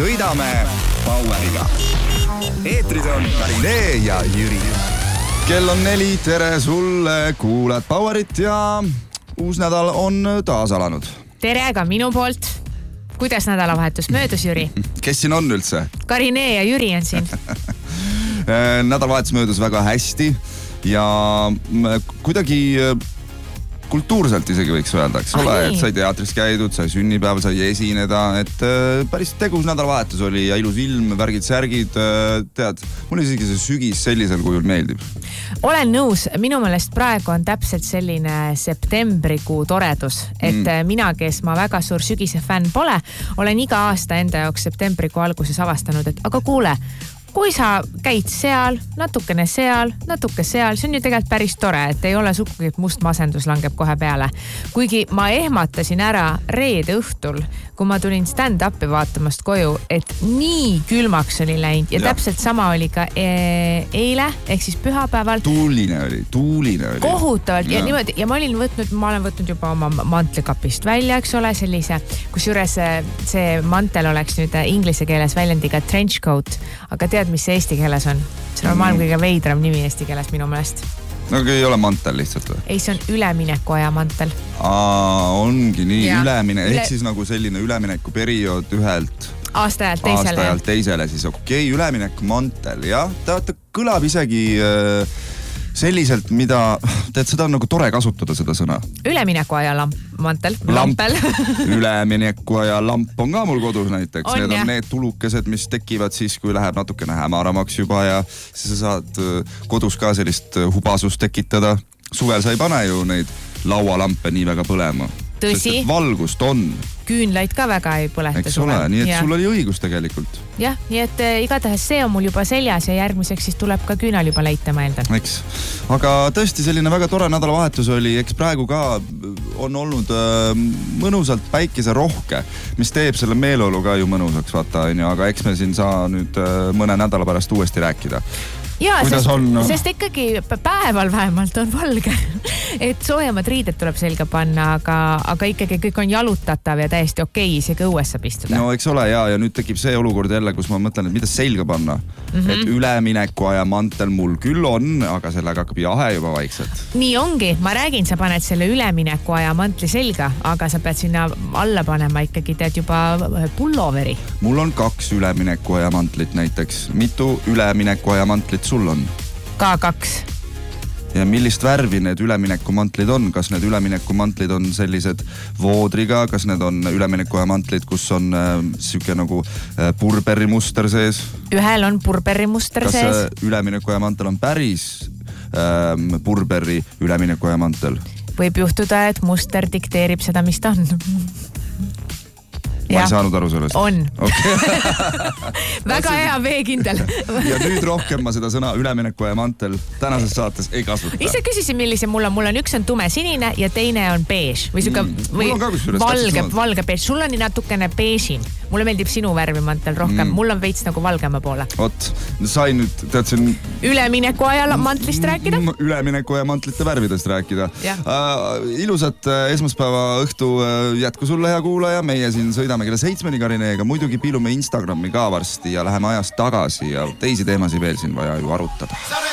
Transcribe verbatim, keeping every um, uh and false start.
sõidame Poweriga. Eetris on Karinee ja Jüri. Kell on neli, tere sulle, kuulad Powerit ja uus nädal on taas alanud. Tere ka minu poolt. Kuidas nädalavahetus möödus, Jüri? Kes siin on üldse? Karinee ja Jüri on siin. Nädalavahetus möödus väga hästi ja kuidagi kultuurselt isegi võiks öelda, eks ole, et sai teatris käidud, sai sünnipäeval, sai esineda, et päris tegus nädalavahetus oli ja ilus ilm, värgid, särgid, tead, mulle isegi see sügis sellisel kujul meeldib. Olen nõus, minu meelest praegu on täpselt selline septembrikuu toredus, et mm. mina, kes ma väga suur sügise fänn pole, olen iga aasta enda jaoks septembrikuu alguses avastanud, et aga kuule, kui sa käid seal, natukene seal, natuke seal, see on ju tegelikult päris tore, et ei ole sugugi, et must masendus langeb kohe peale. Kuigi ma ehmatasin ära reede õhtul, kui ma tulin stand-upi vaatamast koju, et nii külmaks oli läinud ja, ja. täpselt sama oli ka e eile, ehk siis pühapäeval. Tuuline oli, tuuline oli. Kohutavalt ja, ja niimoodi, ja ma olin võtnud, ma olen võtnud juba oma mantlikapist välja, eks ole, sellise, kus juures see mantel oleks nüüd inglise keeles väljendiga trench coat, aga tead, mis see eesti keeles on? See on maailma kõige veidram nimi eesti keeles minu meelest. No ei ole mantel lihtsalt või? Ei, see on üleminekuaja mantel. Aa, ongi nii, ja. ülemine, ehk Üle... siis nagu selline üleminekuperiood ühelt aastaajalt teisele. Aastaajalt teisele, siis okei, okay, ülemineku mantel, jah. Ta, ta kõlab isegi äh, selliselt, mida, tead, seda on nagu tore kasutada, seda sõna. Üleminekuaja lamp, mantel. Lamp. Üleminekuaja lamp on ka mul kodus näiteks. On, Need on jah. need tulukesed, mis tekivad siis, kui läheb natukene hämaramaks juba ja siis sa saad kodus ka sellist hubasust tekitada. Suvel sa ei pane ju neid laualampe nii väga põlema. Tõsi. Sest valgust on. Küünlaid ka väga ei põlehta Eks ole, nii et ja. sul oli õigus tegelikult. Jah, nii et äh, igatahes see on mul juba seljas ja järgmiseks siis tuleb ka küünal juba leita, ma eeldan. Eks. Aga tõesti selline väga tore nädalavahetus oli, eks praegu ka on olnud äh, mõnusalt päikese rohke, mis teeb selle meeleolu ka ju mõnusaks, vaata, aga eks me siin saa nüüd äh, mõne nädala pärast uuesti rääkida. Ja, sest, on, no? sest ikkagi päeval vähemalt on valge, et soojemad riided tuleb selga panna, aga, aga ikkagi kõik on jalutatav ja täiesti okei, isegi õues saab istuda. No eks ole, ja, ja nüüd tekib see olukord jälle, kus ma mõtlen, et mida selga panna. Mm -hmm. Et üleminekuaja mantel mul küll on, aga sellega hakkab jahe juba vaikselt. Nii ongi, ma räägin, sa paned selle üleminekuaja mantli selga, aga sa pead sinna alla panema ikkagi tead juba pulloveri. Mul on kaks üleminekuaja mantlit näiteks. Mitu üleminekuaja mantlit sul on? Ka kaks. Ja millist värvi need üleminekumantlid on? Kas need üleminekumantlid on sellised voodriga? Kas need on üleminekumantlid, kus on äh, siuke nagu äh, purberi muster sees? Ühel on purberi muster Kas sees. Kas üleminekuaja mantel on päris äh, purberi üleminekuaja mantel? Võib juhtuda, et muster dikteerib seda, mis ta on. Ma ja. ei saanud aru sellest. On. Okay. Väga hea veekindel. Ja nüüd rohkem ma seda sõna üleminekuaja mantel tänases saates ei kasuta. Ise küsisin, millise mul on. Mul on üks on tume sinine ja teine on beige. Või suka, mm. või ka, valge, valge beige. Sul on natukene beigin. Mulle meeldib sinu värvi mantel rohkem. Mm. Mul on veits nagu valgema poole. Ot, sai nüüd, tead siin... Üleminekuaja mantlist rääkida? Üleminekuaja mantlite värvidest rääkida. Uh, ilusat esmaspäeva õhtu jätku sulle, hea kuulaja. Meie siin sõidame kella seitsmeni Karineega, muidugi piilume Instagrami ka varsti ja läheme ajast tagasi ja teisi teemasid veel siin vaja ju arutada.